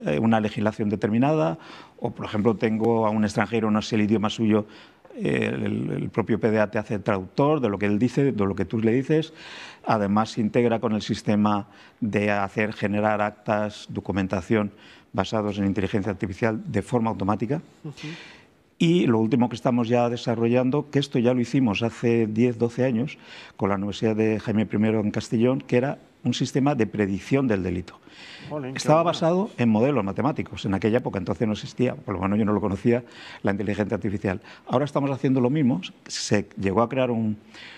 una legislación determinada, o por ejemplo tengo a un extranjero, no sé el idioma suyo, el propio PDA te hace traductor de lo que él dice, de lo que tú le dices. Además se integra con el sistema de generar actas, documentación basados en inteligencia artificial de forma automática. Y lo último que estamos ya desarrollando, que esto ya lo hicimos hace 10, 12 años con la Universidad de Jaime I en Castellón, que era un sistema de predicción del delito. Estaba basado en modelos matemáticos. En aquella época entonces no existía, por lo menos yo no lo conocía, la inteligencia artificial. Ahora estamos haciendo lo mismo. Se llegó a crear un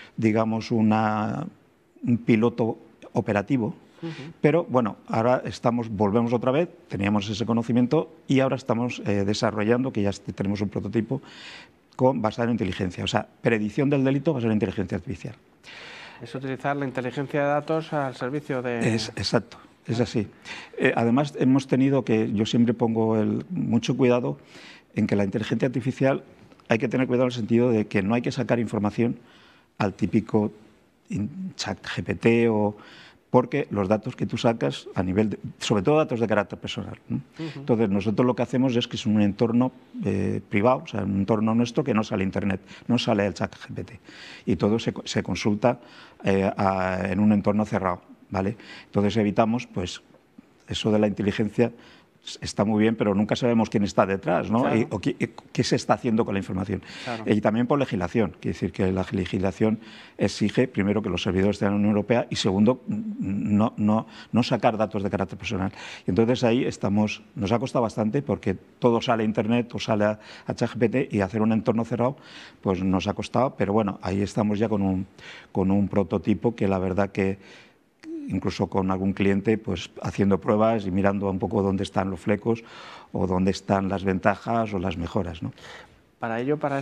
piloto operativo, pero bueno, ahora volvemos otra vez, teníamos ese conocimiento y ahora estamos desarrollando, que ya tenemos un prototipo basado en inteligencia, o sea, predicción del delito basado en inteligencia artificial. Es utilizar la inteligencia de datos al servicio de... Exacto. Es así. Además, hemos tenido yo siempre pongo mucho cuidado en que la inteligencia artificial hay que tener cuidado en el sentido de que no hay que sacar información al típico ChatGPT porque los datos que tú sacas sobre todo datos de carácter personal, ¿no? Entonces, nosotros lo que hacemos es que es un entorno privado, o sea, un entorno nuestro que no sale a Internet, no sale al ChatGPT. Y todo se consulta en un entorno cerrado, ¿vale? Entonces evitamos, pues, eso de la inteligencia está muy bien, pero nunca sabemos quién está detrás, ¿no? Claro. O qué se está haciendo con la información. Claro. Y también por legislación, quiere decir que la legislación exige, primero, que los servidores estén en la Unión Europea y, segundo, no sacar datos de carácter personal. Y entonces ahí nos ha costado bastante porque todo sale a Internet o sale a ChatGPT y hacer un entorno cerrado, pues nos ha costado, pero bueno, ahí estamos ya con un prototipo que la verdad que incluso con algún cliente, pues haciendo pruebas y mirando un poco dónde están los flecos o dónde están las ventajas o las mejoras, ¿no? Para ello, para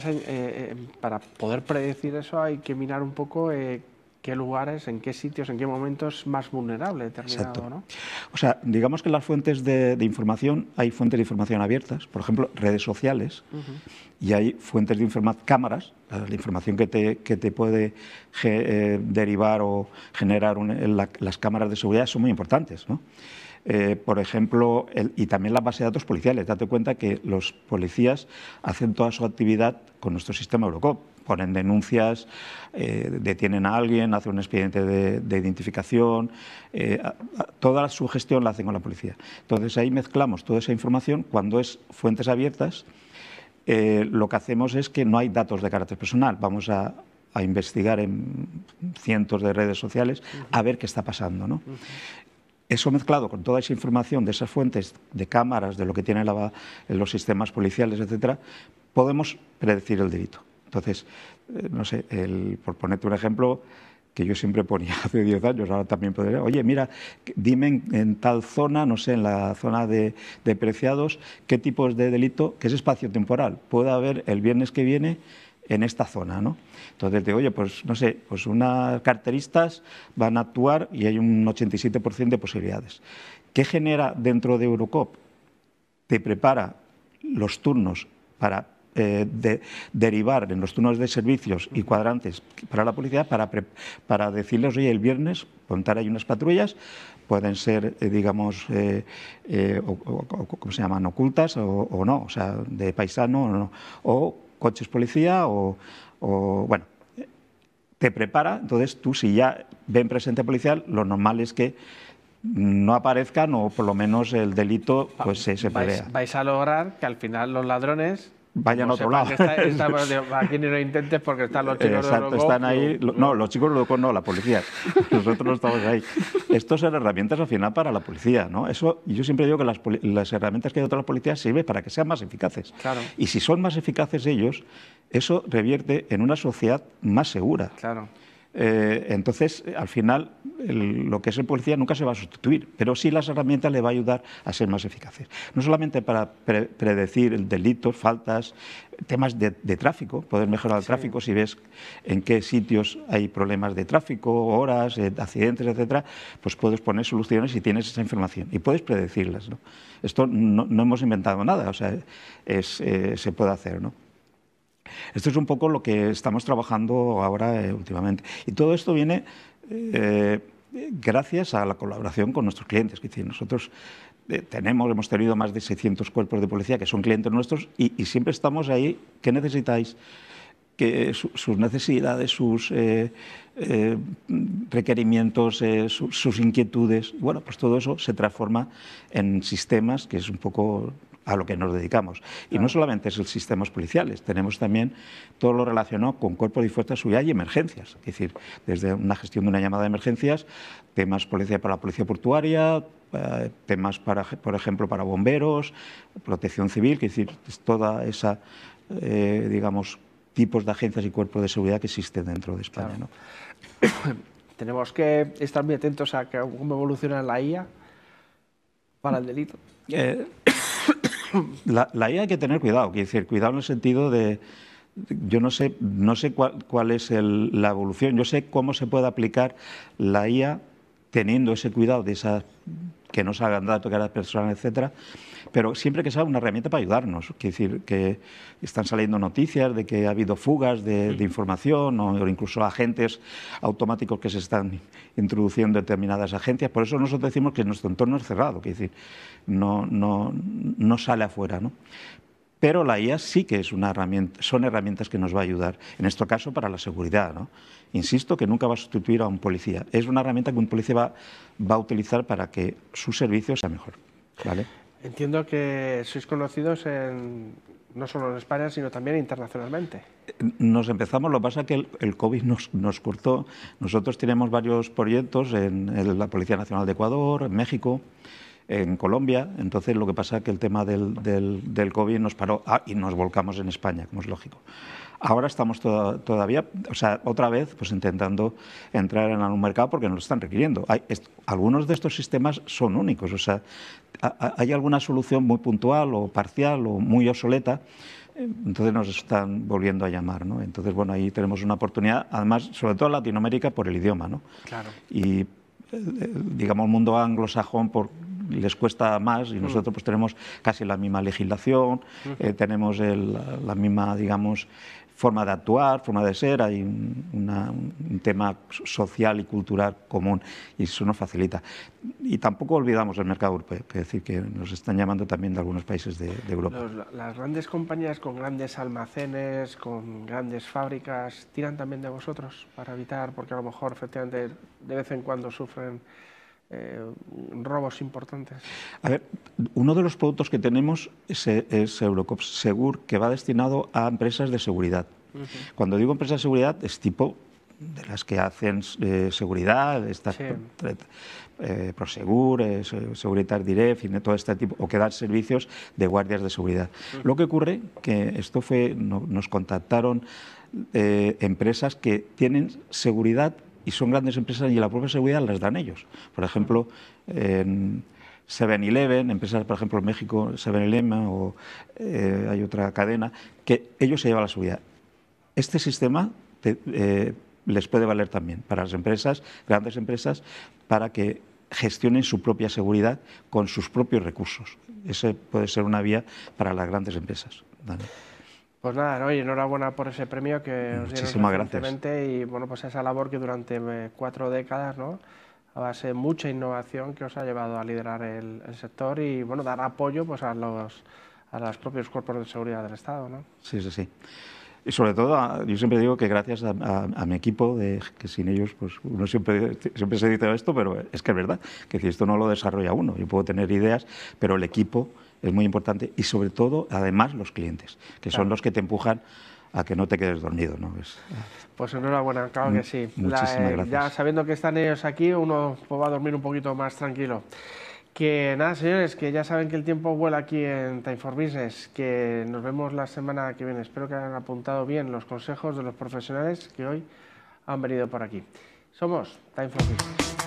poder predecir eso, hay que mirar un poco qué lugares, en qué sitios, en qué momentos es más vulnerable determinado. Exacto. ¿No? O sea, digamos que las fuentes de información, hay fuentes de información abiertas, por ejemplo, redes sociales, y hay fuentes de cámaras, la información que te puede derivar o generar las cámaras de seguridad son muy importantes, ¿no? Por ejemplo, y también las bases de datos policiales. Date cuenta que los policías hacen toda su actividad con nuestro sistema Eurocop. Ponen denuncias, detienen a alguien, hacen un expediente de identificación, toda su gestión la hacen con la policía. Entonces ahí mezclamos toda esa información. Cuando es fuentes abiertas, lo que hacemos es que no hay datos de carácter personal. Vamos a investigar en cientos de redes sociales a ver qué está pasando, ¿no? Eso mezclado con toda esa información de esas fuentes, de cámaras, de lo que tienen los sistemas policiales, etcétera, podemos predecir el delito. Entonces, no sé, por ponerte un ejemplo que yo siempre ponía hace 10 años, ahora también podría, oye, mira, dime en tal zona, no sé, en la zona de Preciados, qué tipos de delito, qué es espacio temporal puede haber el viernes que viene en esta zona, ¿no? Entonces digo, oye, pues no sé, pues unas carteristas van a actuar y hay un 87% de posibilidades. ¿Qué genera dentro de Eurocop? Te prepara los turnos para derivar en los turnos de servicios y cuadrantes para la policía para decirles, oye, el viernes contar ahí unas patrullas, pueden ser, digamos, ¿cómo se llaman? Ocultas o no, o sea, de paisano o no, o coches policía o bueno, te prepara. Entonces tú, si ya ven presencia policial, lo normal es que no aparezcan o por lo menos el delito pues se pelea. Vais a lograr que al final los ladrones vayan a otro lado. Aquí ni lo intentes porque están los chicos de Eurocop. Están ahí, no, los chicos de Eurocop no, la policía. Nosotros no estamos ahí. Estos son herramientas al final para la policía, ¿no? Eso, yo siempre digo que las herramientas que hay otras policías sirven para que sean más eficaces. Claro. Y si son más eficaces ellos, eso revierte en una sociedad más segura. Claro. Entonces, al final, lo que es el policía nunca se va a sustituir, pero sí las herramientas le va a ayudar a ser más eficaces. No solamente para predecir delitos, faltas, temas de tráfico, poder mejorar el tráfico si ves en qué sitios hay problemas de tráfico, horas, accidentes, etcétera, pues puedes poner soluciones si tienes esa información y puedes predecirlas, ¿no? Esto no hemos inventado nada, o sea, se puede hacer, ¿no? Esto es un poco lo que estamos trabajando ahora últimamente. Y todo esto viene gracias a la colaboración con nuestros clientes. Es decir, nosotros hemos tenido más de 600 cuerpos de policía que son clientes nuestros y siempre estamos ahí. ¿Qué necesitáis? Que sus necesidades, sus requerimientos, sus inquietudes, bueno, pues todo eso se transforma en sistemas, que es un poco a lo que nos dedicamos. Y no solamente es el sistemas policiales, tenemos también todo lo relacionado con cuerpos y fuerzas de seguridad y emergencias, es decir, desde una gestión de una llamada de emergencias, temas para la policía portuaria, temas por ejemplo, para bomberos, protección civil, es decir, es toda esa, digamos, tipos de agencias y cuerpos de seguridad que existen dentro de España. Claro. ¿No? Tenemos que estar muy atentos a cómo evoluciona la IA para el delito. La IA hay que tener cuidado, quiero decir, cuidado en el sentido de, yo no sé cuál es la evolución, yo sé cómo se puede aplicar la IA teniendo ese cuidado de esas que no salgan datos, que las personas, etcétera, pero siempre que sea una herramienta para ayudarnos. Quiero decir, que están saliendo noticias de que ha habido fugas de información o incluso agentes automáticos que se están introduciendo en determinadas agencias. Por eso nosotros decimos que nuestro entorno es cerrado, quiero decir, no sale afuera, ¿no? Pero la IA sí que es una herramienta, son herramientas que nos va a ayudar, en este caso para la seguridad, ¿no? Insisto que nunca va a sustituir a un policía. Es una herramienta que un policía va a utilizar para que su servicio sea mejor, ¿vale? Entiendo que sois conocidos no solo en España, sino también internacionalmente. Nos empezamos, lo que pasa es que el COVID nos cortó. Nosotros tenemos varios proyectos en la Policía Nacional de Ecuador, en México, en Colombia. Entonces lo que pasa es que el tema del COVID nos paró y nos volcamos en España, como es lógico. Ahora estamos todavía, o sea, otra vez, pues intentando entrar en un mercado porque nos lo están requiriendo. Algunos de estos sistemas son únicos, o sea, hay alguna solución muy puntual o parcial o muy obsoleta, entonces nos están volviendo a llamar, ¿no? Entonces, bueno, ahí tenemos una oportunidad, además, sobre todo en Latinoamérica, por el idioma, ¿no? Claro. Y, digamos, el mundo anglosajón les cuesta más y nosotros pues tenemos casi la misma legislación, tenemos la misma, digamos, forma de actuar, forma de ser, hay un tema social y cultural común y eso nos facilita. Y tampoco olvidamos el mercado europeo, es decir, que nos están llamando también de algunos países de Europa. Las grandes compañías con grandes almacenes, con grandes fábricas, ¿tiran también de vosotros para evitar, porque a lo mejor efectivamente de vez en cuando sufren robos importantes? A ver, uno de los productos que tenemos es Eurocops Segur, que va destinado a empresas de seguridad. Cuando digo empresas de seguridad, es tipo de las que hacen seguridad, estas Prosegur, Securitas Direct, todo este tipo, o que dan servicios de guardias de seguridad. Lo que ocurre que nos contactaron empresas que tienen seguridad y son grandes empresas y la propia seguridad las dan ellos. Por ejemplo, en 7-Eleven, empresas, por ejemplo, en México, 7-Eleven o hay otra cadena, que ellos se llevan la seguridad. Este sistema les puede valer también para las empresas, grandes empresas, para que gestionen su propia seguridad con sus propios recursos. Ese puede ser una vía para las grandes empresas. ¿Vale? Pues nada, oye, enhorabuena por ese premio que os dieron recientemente y bueno, pues esa labor que durante 4 décadas, ¿no?, a base de mucha innovación que os ha llevado a liderar el sector y bueno, dar apoyo pues a los propios cuerpos de seguridad del Estado, ¿no? Sí, sí, sí. Y sobre todo, yo siempre digo que gracias a mi equipo, que sin ellos, pues uno siempre se dice esto, pero es que es verdad, que si esto no lo desarrolla uno, yo puedo tener ideas, pero el equipo es muy importante y sobre todo, además, los clientes, que son los que te empujan a que no te quedes dormido, ¿no? Pues enhorabuena, claro que sí. Muchísimas gracias. Ya sabiendo que están ellos aquí, uno va a dormir un poquito más tranquilo. Que nada, señores, que ya saben que el tiempo vuela aquí en Time for Business, que nos vemos la semana que viene. Espero que hayan apuntado bien los consejos de los profesionales que hoy han venido por aquí. Somos Time for Business.